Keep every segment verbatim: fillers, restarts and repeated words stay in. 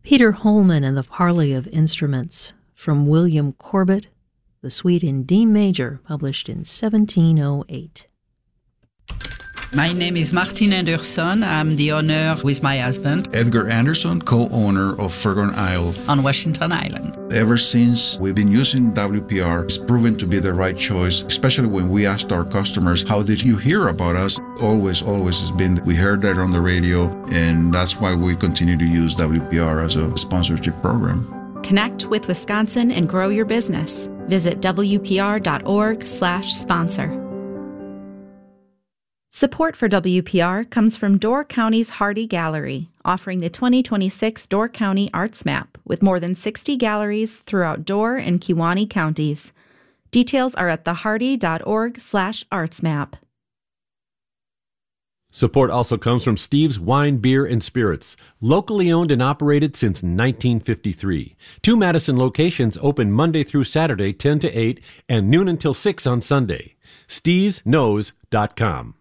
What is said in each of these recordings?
Peter Holman and the Parley of Instruments, from William Corbett, the suite in D major, published in seventeen oh eight. My name is Martin Anderson. I'm the owner with my husband, Edgar Anderson, co-owner of Fergon Isle on Washington Island. Ever since we've been using W P R, it's proven to be the right choice, especially when we asked our customers, how did you hear about us? Always, always has been, we heard that on the radio, and that's why we continue to use W P R as a sponsorship program. Connect with Wisconsin and grow your business. Visit W P R dot org slash sponsor. Support for W P R comes from Door County's Hardy Gallery, offering the twenty twenty-six Door County Arts Map with more than sixty galleries throughout Door and Kewaunee counties. Details are at the hardy dot org slash arts map. Support also comes from Steve's Wine, Beer, and Spirits, locally owned and operated since nineteen fifty-three. Two Madison locations open Monday through Saturday, ten to eight, and noon until six on Sunday. steves knows dot com.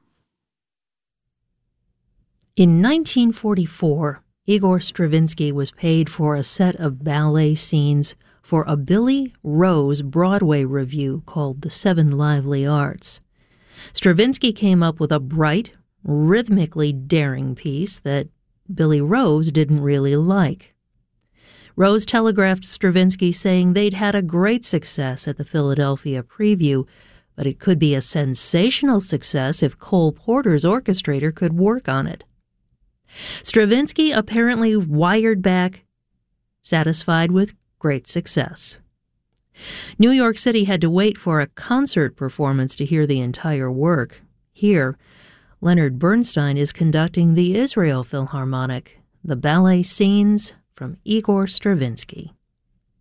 In nineteen forty-four, Igor Stravinsky was paid for a set of ballet scenes for a Billy Rose Broadway revue called The Seven Lively Arts. Stravinsky came up with a bright, rhythmically daring piece that Billy Rose didn't really like. Rose telegraphed Stravinsky saying they'd had a great success at the Philadelphia preview, but it could be a sensational success if Cole Porter's orchestrator could work on it. Stravinsky apparently wired back, satisfied with great success. New York City had to wait for a concert performance to hear the entire work. Here, Leonard Bernstein is conducting the Israel Philharmonic, the ballet scenes from Igor Stravinsky.